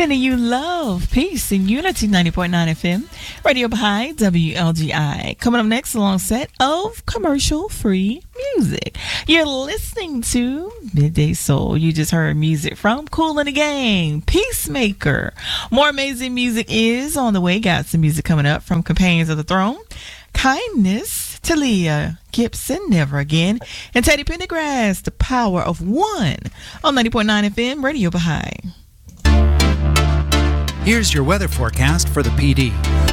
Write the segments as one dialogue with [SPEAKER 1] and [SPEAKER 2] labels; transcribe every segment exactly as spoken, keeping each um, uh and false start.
[SPEAKER 1] Sending you love, peace, and unity. ninety point nine F M, Radio Baha'i, W L G I. Coming up next, a long set of commercial-free music. You're listening to Midday Soul. You just heard music from Kool and the Gang, Peacemaker. More amazing music is on the way. Got some music coming up from Companions of the Throne, Kindness, Talia Gibson, Never Again, and Teddy Pendergrass, The Power of One, on ninety point nine F M, Radio Baha'i.
[SPEAKER 2] Here's your weather forecast for the P D.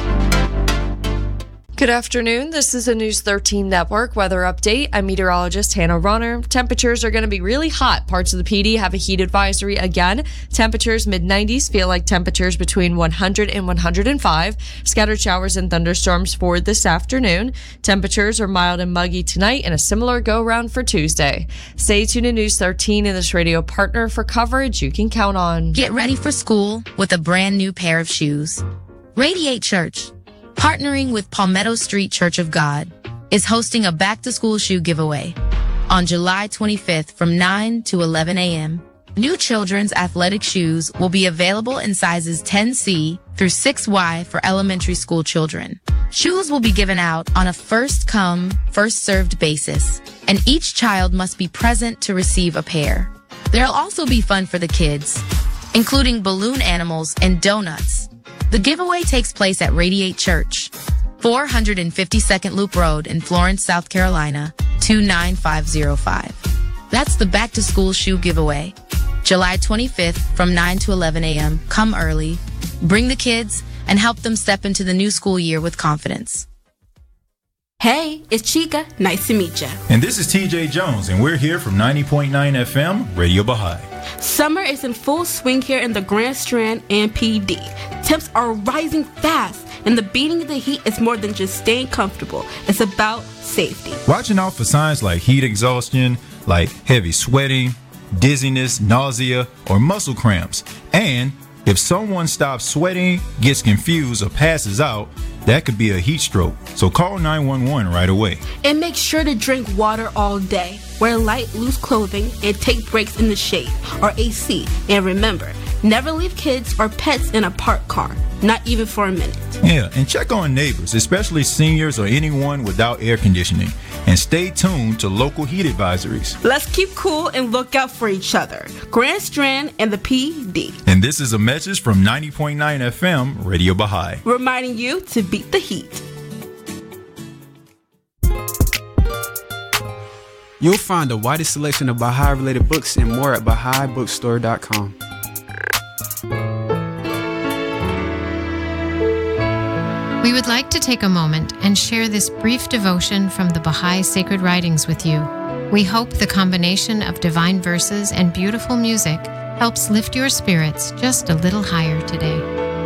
[SPEAKER 3] Good afternoon. This is a News thirteen Network weather update. I'm meteorologist Hannah Ronner. Temperatures are going to be really hot. Parts of the P D have a heat advisory again. Temperatures mid nineties feel like temperatures between one hundred and one hundred five. Scattered showers and thunderstorms for this afternoon. Temperatures are mild and muggy tonight and a similar go-round for Tuesday. Stay tuned to News thirteen and this radio partner for coverage you can count on.
[SPEAKER 4] Get ready for school with a brand new pair of shoes. Radiate Church, partnering with Palmetto Street Church of God, is hosting a back-to-school shoe giveaway on July twenty-fifth from nine to eleven a.m. New children's athletic shoes will be available in sizes ten C through six Y for elementary school children. Shoes will be given out on a first-come, first-served basis, and each child must be present to receive a pair. There'll also be fun for the kids, including balloon animals and donuts. The giveaway takes place at Radiate Church, four fifty-second Loop Road in Florence, South Carolina, two nine five zero five. That's the Back to School Shoe Giveaway, July twenty-fifth from nine to eleven a.m. Come early, bring the kids, and help them step into the new school year with confidence.
[SPEAKER 5] Hey, it's Chica. Nice to meet ya.
[SPEAKER 6] And this is T J Jones, and we're here from ninety point nine F M, Radio Baha'i.
[SPEAKER 5] Summer is in full swing here in the Grand Strand and P D. Temps are rising fast, and the beating of the heat is more than just staying comfortable. It's about safety.
[SPEAKER 6] Watching out for signs like heat exhaustion, like heavy sweating, dizziness, nausea, or muscle cramps. And if someone stops sweating, gets confused, or passes out, that could be a heat stroke. So call nine one one right away.
[SPEAKER 5] And make sure to drink water all day. Wear light, loose clothing, and take breaks in the shade or A C. And remember, never leave kids or pets in a parked car, not even for a minute.
[SPEAKER 6] Yeah, and check on neighbors, especially seniors or anyone without air conditioning. And stay tuned to local heat advisories.
[SPEAKER 5] Let's keep cool and look out for each other. Grand Strand and the P D.
[SPEAKER 6] And this is a message from ninety point nine F M, Radio Baha'i,
[SPEAKER 5] reminding you to beat the heat.
[SPEAKER 7] You'll find the widest selection of Baha'i-related books and more at Baha'i Bookstore dot com.
[SPEAKER 8] We would like to take a moment and share this brief devotion from the Baha'i Sacred Writings with you. We hope the combination of divine verses and beautiful music helps lift your spirits just a little higher today.